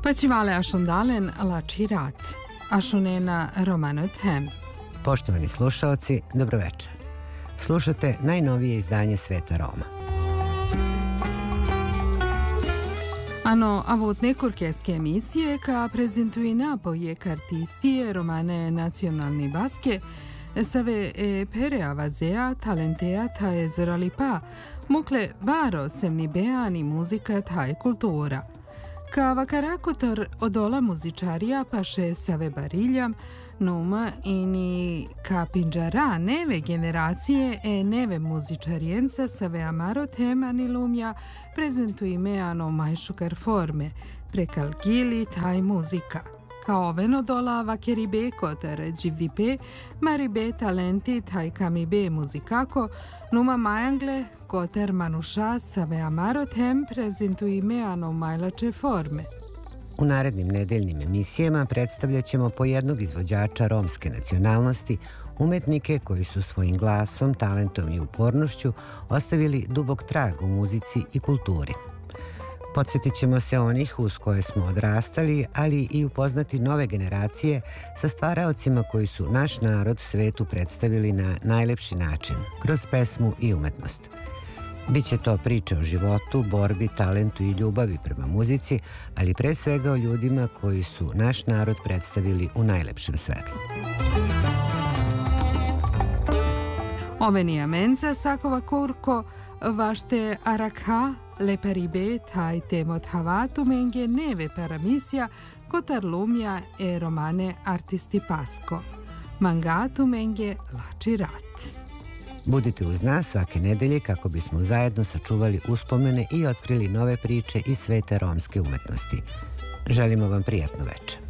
Pačivale ašundalen lači rat, ašunena romanothem. Poštovani slušaoci, dobroveče. Slušate najnovije izdanje Sveta Roma. Ano, avut nekurkeske emisije ka prezentuje napoje kartistije romane nacionalni baske, save pere avazea talentea taje zralipa, mukle varo semni beani muzika taj kultura. Ka vakarakotor odola muzičarija paše save bariljam, numa ini ka pinđara neve generacije neve muzičarijenca save amaro tema nilumja prezentuje meano majšukar forme, prekalgili taj muzika. Kao oveno dola vakeribe kotar dživdipe, maribe talenti taj kamibe muzikako, numa majangle kotar manuša save amaro tem prezentuje meano majlače forme. U narednim nedeljnim emisijama predstavljat ćemo po jednog izvođača romske nacionalnosti, umetnike koji su svojim glasom, talentom i upornošću ostavili dubok trag u muzici i kulturi. Podsjetit ćemo se onih uz koje smo odrastali, ali i upoznati nove generacije sa stvaraocima koji su naš narod svetu predstavili na najlepši način, kroz pesmu i umetnost. Biće to priče o životu, borbi, talentu i ljubavi prema muzici, ali pre svega o ljudima koji su naš narod predstavili u najlepšem svetlu. Oveni menza sakova kurko vašte arakha leparibe taj temot havatu menge neve paramisija kotar lumja romane artisti pasko. Mangatu menge lači rat. Budite uz nas svake nedelje kako bismo zajedno sačuvali uspomene i otkrili nove priče iz sveta romske umetnosti. Želimo vam prijatno veče.